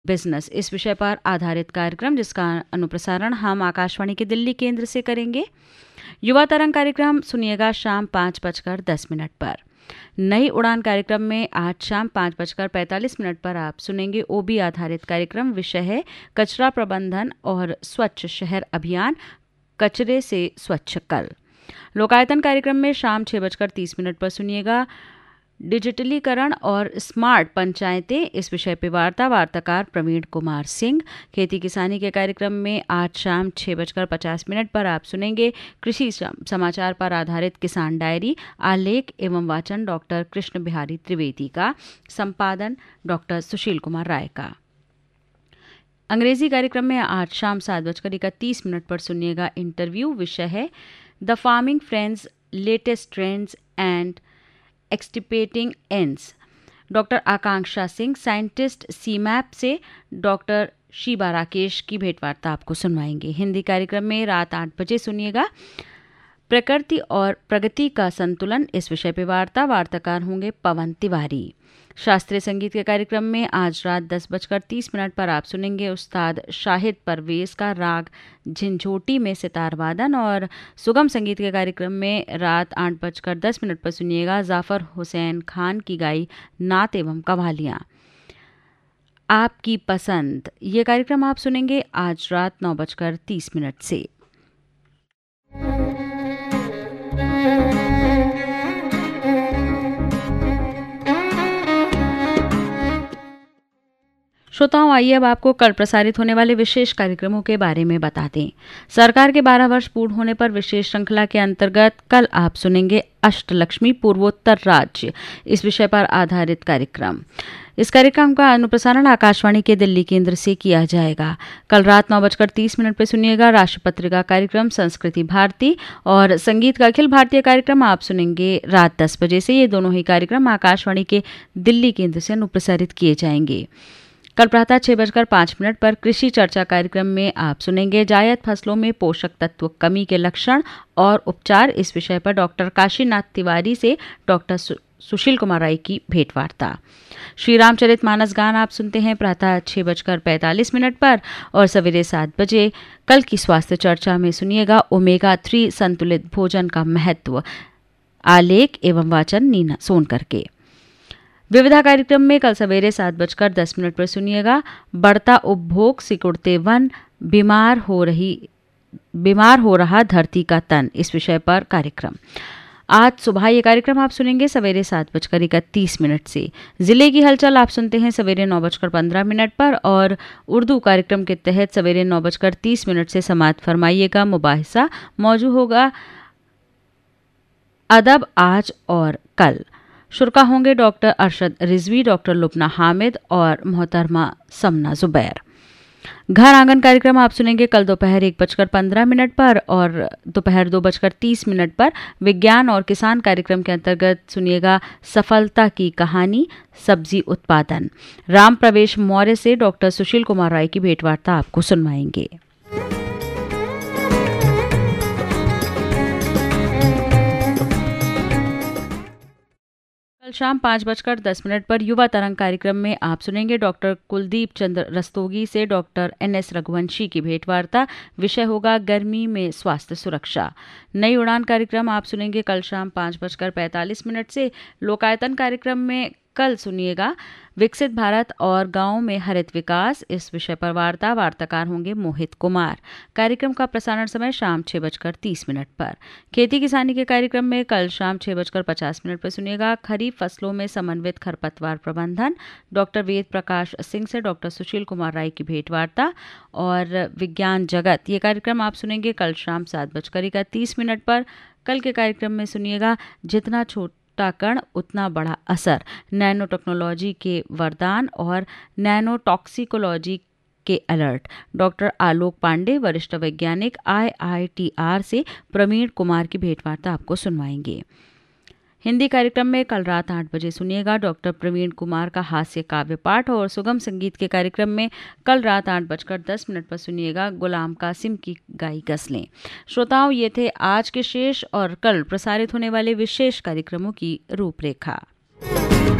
Business इस विषय पर आधारित कार्यक्रम, जिसका अनुप्रसारण हम आकाशवाणी के दिल्ली केंद्र से करेंगे। युवा तरंग कार्यक्रम सुनिएगा शाम 5:10 पर। नई उड़ान कार्यक्रम में आज शाम 5:45 पर आप सुनेंगे ओबी आधारित कार्यक्रम। विषय है कचरा प्रबंधन और स्वच्छ शहर अभियान, कचरे से स्वच्छ कल। लोकायतन कार्यक्रम में शाम 6:30 पर सुनिएगा डिजिटलीकरण और स्मार्ट पंचायतें इस विषय पर वार्ताकार प्रवीण कुमार सिंह। खेती किसानी के कार्यक्रम में आज शाम 6:50 पर आप सुनेंगे कृषि समाचार पर आधारित किसान डायरी, आलेख एवं वाचन डॉक्टर कृष्ण बिहारी त्रिवेदी का, संपादन डॉक्टर सुशील कुमार राय का। अंग्रेजी कार्यक्रम में आज शाम 7:31 पर सुनिएगा इंटरव्यू। विषय है the farming friends latest trends and एक्सटिपेटिंग ends. Doctor Akanksha Singh, scientist सीमैप से डॉक्टर शीबा राकेश की भेंटवार्ता आपको सुनवाएंगे। हिंदी कार्यक्रम में रात 8 बजे सुनिएगा प्रकृति और प्रगति का संतुलन इस विषय पर वार्ताकार होंगे पवन तिवारी। शास्त्रीय संगीत के कार्यक्रम में आज रात 10:30 पर आप सुनेंगे उस्ताद शाहिद परवेज का राग झिंझोटी में सितार वादन, और सुगम संगीत के कार्यक्रम में रात 8:10 पर सुनिएगा जाफर हुसैन खान की गाई नात एवं कव्वालियाँ। आपकी पसंद ये कार्यक्रम आप सुनेंगे आज रात 9:30 से। श्रोताओं, आइए अब आपको कल प्रसारित होने वाले विशेष कार्यक्रमों के बारे में बता दें। सरकार के 12 वर्ष पूर्ण होने पर विशेष श्रृंखला के अंतर्गत कल आप सुनेंगे अष्टलक्ष्मी पूर्वोत्तर राज्य इस विषय पर आधारित कार्यक्रम। इस कार्यक्रम का अनुप्रसारण आकाशवाणी के दिल्ली केंद्र से किया जाएगा। कल रात 9:30 पर सुनिएगा राष्ट्रपत्रिका कार्यक्रम संस्कृति भारती, और संगीत का अखिल भारतीय कार्यक्रम आप सुनेंगे रात 10 बजे से। ये दोनों ही कार्यक्रम आकाशवाणी के दिल्ली केंद्र से अनुप्रसारित किए जाएंगे। कल प्रातः 6:05 पर कृषि चर्चा कार्यक्रम में आप सुनेंगे जायद फसलों में पोषक तत्व कमी के लक्षण और उपचार इस विषय पर डॉक्टर काशीनाथ तिवारी से डॉक्टर सुशील कुमार राय की भेंटवार्ता। श्री रामचरित मानस गान आप सुनते हैं प्रातः 6:45 पर, और सवेरे 7 बजे कल की स्वास्थ्य चर्चा में सुनिएगा ओमेगा 3 संतुलित भोजन का महत्व, आलेख एवं वाचन नीना सोनकर के। विविधा कार्यक्रम में कल सवेरे 7:10 पर सुनिएगा बढ़ता उपभोग सिकुड़ते वन, बीमार हो रहा धरती का तन इस विषय पर कार्यक्रम। आज सुबह ये कार्यक्रम आप सुनेंगे सवेरे 7:31 से। जिले की हलचल आप सुनते हैं सवेरे 9:15 पर, और उर्दू कार्यक्रम के तहत सवेरे 9:30 से समाअत फरमाइएगा मुबाहिसा मौजूद होगा अदब आज और कल। शुरा होंगे डॉक्टर अरशद रिजवी, डॉक्टर लुबना हामिद और मोहतरमा समना जुबैर। घर आंगन कार्यक्रम आप सुनेंगे कल दोपहर 1:15 पर, और दोपहर 2:30 पर विज्ञान और किसान कार्यक्रम के अंतर्गत सुनिएगा सफलता की कहानी सब्जी उत्पादन। राम प्रवेश मौर्य से डॉक्टर सुशील कुमार राय की भेंटवार्ता आपको सुनवाएंगे। कल शाम 5:10 पर युवा तरंग कार्यक्रम में आप सुनेंगे डॉक्टर कुलदीप चंद्र रस्तोगी से डॉक्टर NS रघुवंशी की भेंटवार्ता। विषय होगा गर्मी में स्वास्थ्य सुरक्षा। नई उड़ान कार्यक्रम आप सुनेंगे कल शाम 5:45 से। लोकायतन कार्यक्रम में कल सुनिएगा विकसित भारत और गांव में हरित विकास इस विषय पर वार्ताकार होंगे मोहित कुमार। कार्यक्रम का प्रसारण समय शाम 6:30 पर। खेती किसानी के कार्यक्रम में कल शाम 6:50 पर सुनिएगा खरीफ फसलों में समन्वित खरपतवार प्रबंधन, डॉक्टर वेद प्रकाश सिंह से डॉक्टर सुशील कुमार राय की भेंटवार्ता। और विज्ञान जगत ये कार्यक्रम आप सुनेंगे कल शाम 7:31 पर। कल के कार्यक्रम में सुनिएगा जितना छोटा कण उतना बड़ा असर, नैनो टेक्नोलॉजी के वरदान और नैनो टॉक्सिकोलॉजी के अलर्ट। डॉक्टर आलोक पांडे, वरिष्ठ वैज्ञानिक, IITR से प्रवीण कुमार की भेंटवार्ता आपको सुनवाएंगे। हिंदी कार्यक्रम में कल रात 8 बजे सुनिएगा डॉक्टर प्रवीण कुमार का हास्य काव्य पाठ, और सुगम संगीत के कार्यक्रम में कल रात 8:10 पर सुनिएगा गुलाम कासिम की गाई गजलें। श्रोताओं, ये थे आज के शेष और कल प्रसारित होने वाले विशेष कार्यक्रमों की रूपरेखा।